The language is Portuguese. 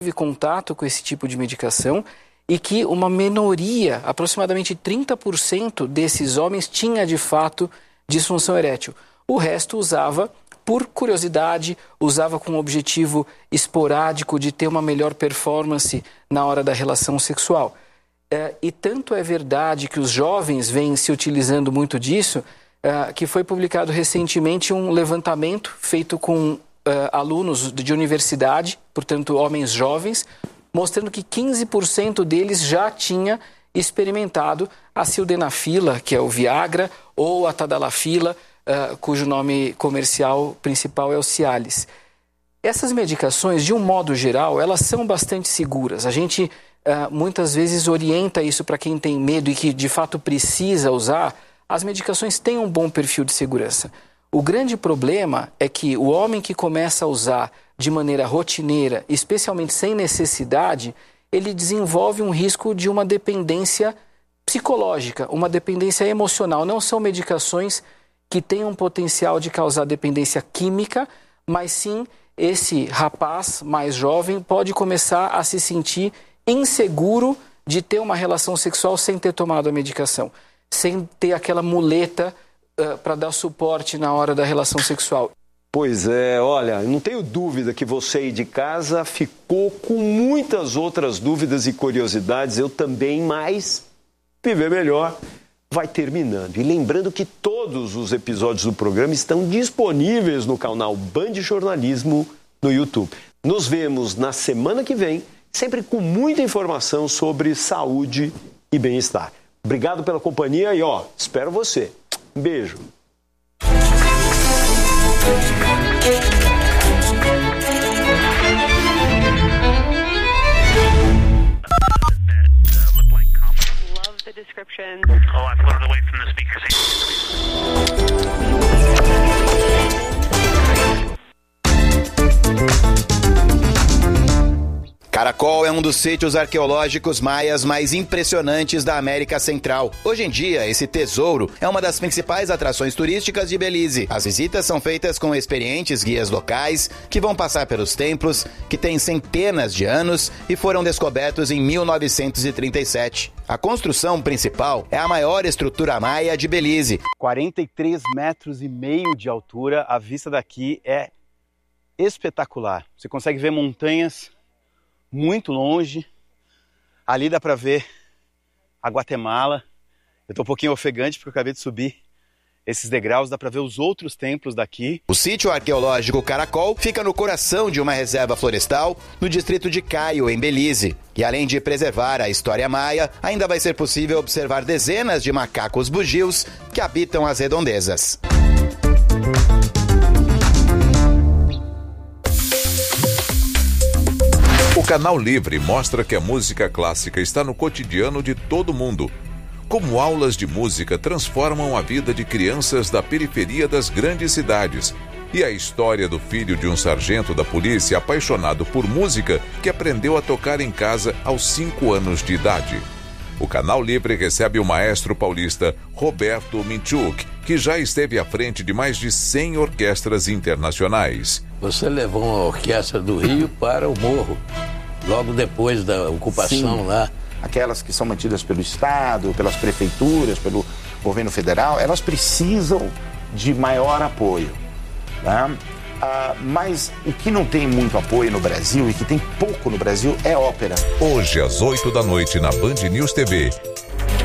teve contato com esse tipo de medicação e que uma minoria, aproximadamente 30% desses homens tinha de fato disfunção erétil. O resto usava por curiosidade, usava com o objetivo esporádico de ter uma melhor performance na hora da relação sexual. E tanto é verdade que os jovens vêm se utilizando muito disso, que foi publicado recentemente um levantamento feito com alunos de universidade, portanto homens jovens, mostrando que 15% deles já tinha experimentado a sildenafila, que é o Viagra, ou a tadalafila, cujo nome comercial principal é o Cialis. Essas medicações, de um modo geral, elas são bastante seguras. A gente muitas vezes orienta isso para quem tem medo e que de fato precisa usar. As medicações têm um bom perfil de segurança. O grande problema é que o homem que começa a usar de maneira rotineira, especialmente sem necessidade, ele desenvolve um risco de uma dependência psicológica, uma dependência emocional. Não são medicações que têm um potencial de causar dependência química, mas sim esse rapaz mais jovem pode começar a se sentir inseguro de ter uma relação sexual sem ter tomado a medicação, sem ter aquela muleta para dar suporte na hora da relação sexual. Pois é, olha, não tenho dúvida que você aí de casa ficou com muitas outras dúvidas e curiosidades, eu também, mas Viver Melhor vai terminando. E lembrando que todos os episódios do programa estão disponíveis no canal Band Jornalismo no YouTube. Nos vemos na semana que vem, sempre com muita informação sobre saúde e bem-estar. Obrigado pela companhia e, espero você. Um beijo. Love the description. Oh, I floated away from the speakers. Caracol é um dos sítios arqueológicos maias mais impressionantes da América Central. Hoje em dia, esse tesouro é uma das principais atrações turísticas de Belize. As visitas são feitas com experientes guias locais que vão passar pelos templos que têm centenas de anos e foram descobertos em 1937. A construção principal é a maior estrutura maia de Belize. 43,5 metros de altura, a vista daqui é espetacular. Você consegue ver montanhas muito longe. Ali dá para ver a Guatemala. Eu tô um pouquinho ofegante porque eu acabei de subir esses degraus, dá para ver os outros templos daqui. O sítio arqueológico Caracol fica no coração de uma reserva florestal no distrito de Caio, em Belize. E além de preservar a história maia, ainda vai ser possível observar dezenas de macacos bugios que habitam as redondezas. O Canal Livre mostra que a música clássica está no cotidiano de todo mundo. Como aulas de música transformam a vida de crianças da periferia das grandes cidades. E a história do filho de um sargento da polícia apaixonado por música que aprendeu a tocar em casa aos 5 anos de idade. O Canal Livre recebe o maestro paulista Roberto Minchuk, que já esteve à frente de mais de 100 orquestras internacionais. Você levou uma orquestra do Rio para o Morro, logo depois da ocupação. Sim. Lá. Aquelas que são mantidas pelo Estado, pelas prefeituras, pelo governo federal, elas precisam de maior apoio. Né? Mas o que não tem muito apoio no Brasil e que tem pouco no Brasil é ópera. Hoje, às 8 da noite, na Band News TV,